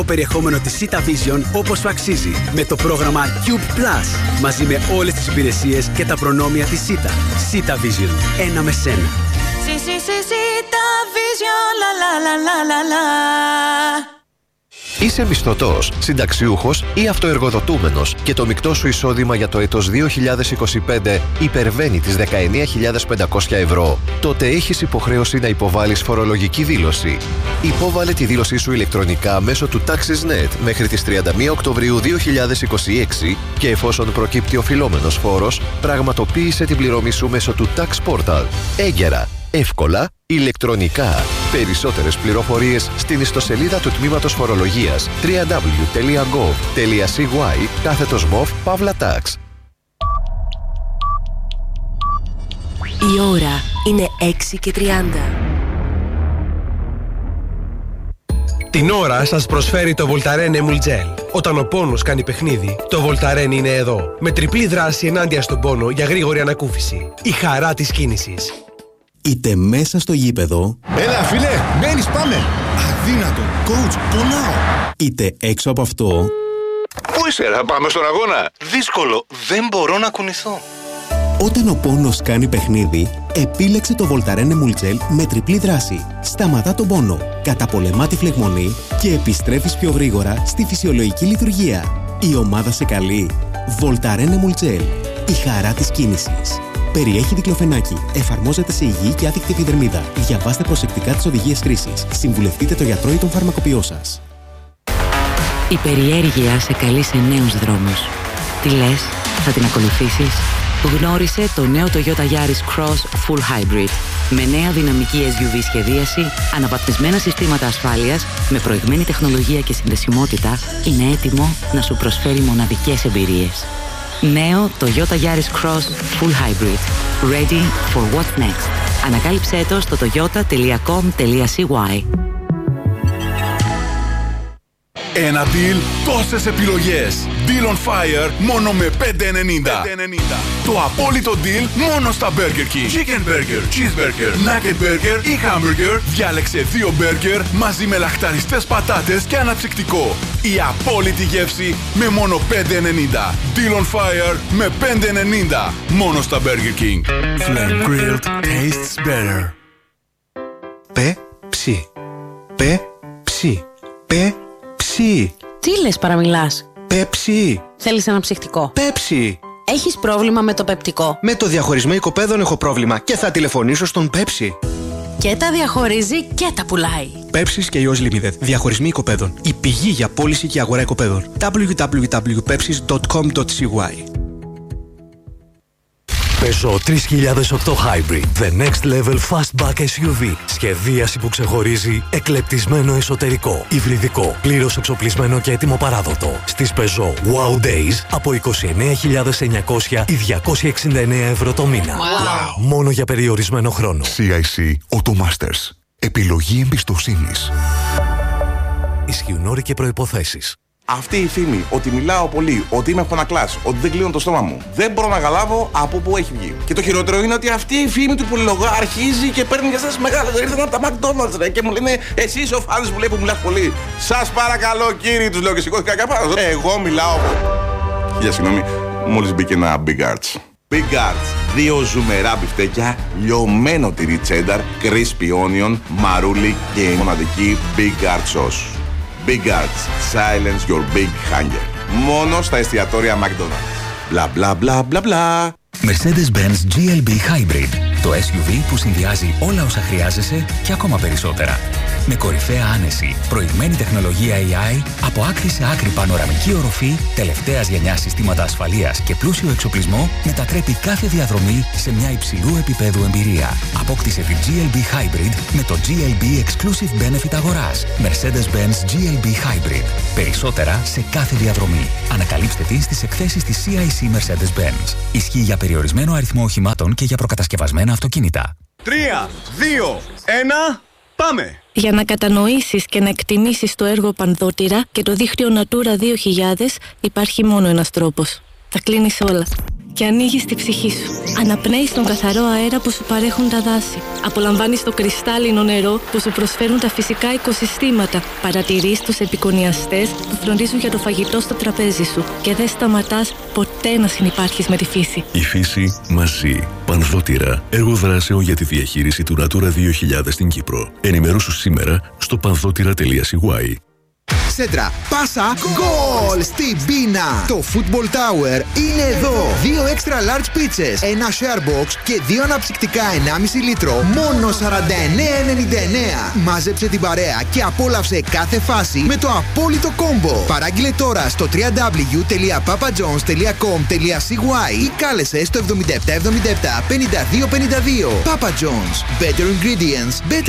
περιεχόμενο της Sita Vision όπως σου αξίζει με το πρόγραμμα Cube Plus μαζί με όλες τις υπηρεσίες και τα προνόμια της Sita. Sita Vision. Ένα με σένα. Sita Vision. La la la la la la. Είσαι μισθωτός, συνταξιούχος ή αυτοεργοδοτούμενος και το μεικτό σου εισόδημα για το έτος 2025 υπερβαίνει τις 19.500 ευρώ. Τότε έχεις υποχρέωση να υποβάλεις φορολογική δήλωση. Υπόβαλε τη δήλωσή σου ηλεκτρονικά μέσω του Taxes.net μέχρι τις 31 Οκτωβρίου 2026 και εφόσον προκύπτει οφειλόμενος φόρος, πραγματοποίησε την πληρωμή σου μέσω του Tax Portal. Έγκαιρα, εύκολα, ηλεκτρονικά. Περισσότερες πληροφορίες στην ιστοσελίδα του Τμήματος Φορολογίας www.gov.cy/mov/tax. Η ώρα είναι 6:30. Την ώρα σας προσφέρει το Voltaren Emul Gel. Όταν ο πόνος κάνει παιχνίδι, το Voltaren είναι εδώ. Με τριπλή δράση ενάντια στον πόνο για γρήγορη ανακούφιση. Η χαρά της κίνησης. Είτε μέσα στο γήπεδο. Έλα φίλε, μένεις, πάμε. Αδύνατο, coach, πονάω. Είτε έξω από αυτό. Πού είσαι, να πάμε στον αγώνα. Δύσκολο, δεν μπορώ να κουνηθώ. Όταν ο πόνος κάνει παιχνίδι, επίλεξε το Voltaren Emul Gel με τριπλή δράση. Σταματά τον πόνο, καταπολεμά τη φλεγμονή και επιστρέφεις πιο γρήγορα στη φυσιολογική λειτουργία. Η ομάδα σε καλεί. Voltaren Emul Gel. Η χαρά της κίνησης. Περιέχει δικλοφενάκι. Εφαρμόζεται σε υγιή και άδικτη επιδερμίδα. Διαβάστε προσεκτικά τις οδηγίες χρήσης. Συμβουλευτείτε το γιατρό ή τον φαρμακοποιό σας. Η περιέργεια σε καλεί σε νέους δρόμους. Τι λες, θα την ακολουθήσεις? Γνώρισε το νέο Toyota Yaris Cross Full Hybrid. Με νέα δυναμική SUV σχεδίαση, αναβαθμισμένα συστήματα ασφάλειας, με προηγμένη τεχνολογία και συνδεσιμότητα, είναι έτοιμο να σου προσφέρει μοναδικές εμπειρίες. Νέο Toyota Yaris Cross Full Hybrid. Ready for what's next. Ανακάλυψέ το στο toyota.com.cy. Ένα deal, τόσες επιλογές. Deal on Fire μόνο με 5,90. Το απόλυτο deal μόνο στα Burger King. Chicken Burger, Cheeseburger, Nugget Burger ή Hamburger. Διάλεξε 2 burger μαζί με λαχταριστές πατάτες και αναψυκτικό. Η απόλυτη γεύση με μόνο 5,90. Deal on Fire με 5,90. Μόνο στα Burger King. Flame grilled tastes better. Πεψι. Πεψι. Πεψι. Τι λες, παραμιλάς? Πεψι. Θέλεις ένα ψυχτικό? Πεψι. Έχεις πρόβλημα με το πεπτικό? Με το διαχωρισμό οικοπαίδων έχω πρόβλημα και θα τηλεφωνήσω στον Πεψι. Και τα διαχωρίζει και τα πουλάει. Pepsi και Yours Limited. Διαχωρισμοί οικοπαίδων. Η πηγή για πώληση και αγορά οικοπαίδων. www.pepsis.com.cy. Peugeot 3008 Hybrid. The next level fastback SUV. Σχεδίαση που ξεχωρίζει, εκλεπτισμένο εσωτερικό, υβριδικό, πλήρως εξοπλισμένο και έτοιμο παράδοτο. Στις Peugeot Wow Days από 29.900 ή 269 ευρώ το μήνα. Wow. Μόνο για περιορισμένο χρόνο. CIC Automasters. Επιλογή εμπιστοσύνης. Ισχύουν όροι και προϋποθέσεις. Αυτή η φήμη ότι μιλάω πολύ, ότι είμαι φωνακλάς, ότι δεν κλείνω το στόμα μου, δεν μπορώ να καταλάβω από πού έχει βγει. Και το χειρότερο είναι ότι αυτή η φήμη του πολυλογά αρχίζει και παίρνει για σας μεγάλα. Ήρθαν από τα McDonald's ρε, και μου λένε εσείς ο φάνης μου λέει που μιλάς πολύ. Σας παρακαλώ κύριοι, τους λέω και σηκώθηκα κάπου. Εγώ μιλάω. Για συγγνώμη, μόλις μπήκε ένα Big Arts. Big Arts, 2 ζουμερά μπιφτέκια, λιωμένο τυρί τσένταρ, crispy onion, μαρούλι και η μοναδική Big Arts sauce. Big Arts, silence your big hunger. Μόνο στα εστιατόρια McDonald's. Μπλα μπλα μπλα μπλα μπλα. Mercedes-Benz GLB Hybrid. Το SUV που συνδυάζει όλα όσα χρειάζεσαι και ακόμα περισσότερα. Με κορυφαία άνεση, προηγμένη τεχνολογία AI, από άκρη σε άκρη πανοραμική οροφή, τελευταίας γενιάς συστήματα ασφαλείας και πλούσιο εξοπλισμό, μετατρέπει κάθε διαδρομή σε μια υψηλού επίπεδου εμπειρία. Απόκτησε την GLB Hybrid με το GLB Exclusive Benefit αγοράς. Mercedes-Benz GLB Hybrid. Περισσότερα σε κάθε διαδρομή. Ανακαλύψτε την στις εκθέσεις της CIC Mercedes-Benz. Ισχύει για περιορισμένο αριθμό οχημάτων και για προκατασκευασμένα αυτοκίνητα. 3, 2, 1, πάμε! Για να κατανοήσεις και να εκτιμήσεις το έργο Πανδότηρα και το δίκτυο Natura 2000 υπάρχει μόνο ένας τρόπος. Τα κλείνεις όλα. και ανοίγεις τη ψυχή σου. Αναπνέεις τον καθαρό αέρα που σου παρέχουν τα δάση. Απολαμβάνεις το κρυστάλλινο νερό που σου προσφέρουν τα φυσικά οικοσυστήματα. Παρατηρείς τους επικονιαστές που φροντίζουν για το φαγητό στο τραπέζι σου και δεν σταματάς ποτέ να συνυπάρχεις με τη φύση. Η φύση μαζί. Πανδότηρα. Έργο δράσεων για τη διαχείριση του Natura 2000 στην Κύπρο. Ενημερώσου σήμερα στο πανδότηρα.cy. Σέντρα, πάσα, γκολ στην πίνα. Το Football Tower είναι εδώ. 2 extra large pizzas, ένα share box και 2 αναψυκτικά 1,5 λίτρο. Μόνο 49,99. Μάζεψε την παρέα και απόλαυσε κάθε φάση με το απόλυτο κόμπο. Παράγγειλε τώρα στο www.papajohns.com.cy ή κάλεσε στο 7777 5252. Papa John's. Better ingredients, better